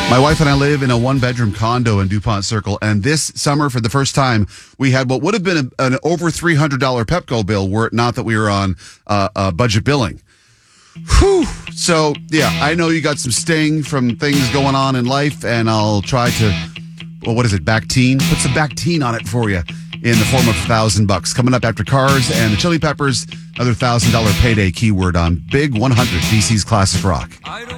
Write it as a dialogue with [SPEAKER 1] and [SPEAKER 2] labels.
[SPEAKER 1] My wife and I live in a one-bedroom condo in DuPont Circle, and this summer, for the first time, we had what would have been an over $300 Pepco bill were it not that we were on budget billing. Whew. So, yeah, I know you got some sting from things going on in life, and I'll try to, Bactine? Put some Bactine on it for you in the form of $1,000. Coming up after Cars and the Chili Peppers, another $1,000 payday keyword on Big 100, BC's Classic Rock.